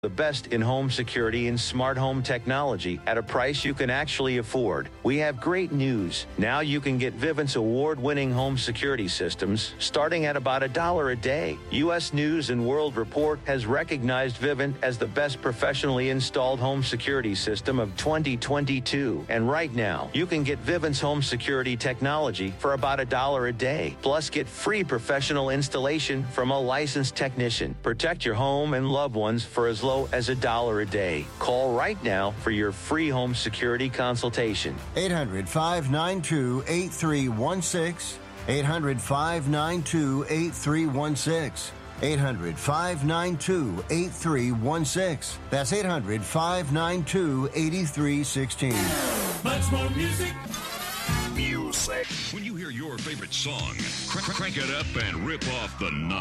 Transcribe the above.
The best in home security and smart home technology at a price you can actually afford. We have great news. Now you can get Vivint's award-winning home security systems starting at about $1 a day. U.S. News and World Report has recognized Vivint as the best professionally installed home security system of 2022. And right now, you can get Vivint's home security technology for about $1 a day. Plus, get free professional installation from a licensed technician. Protect your home and loved ones for as low as $1 a day. Call right now for your free home security consultation. 800-592-8316. 800-592-8316. 800-592-8316. That's 800-592-8316. Much more music. When you hear your favorite song, crank it up and rip off the knob.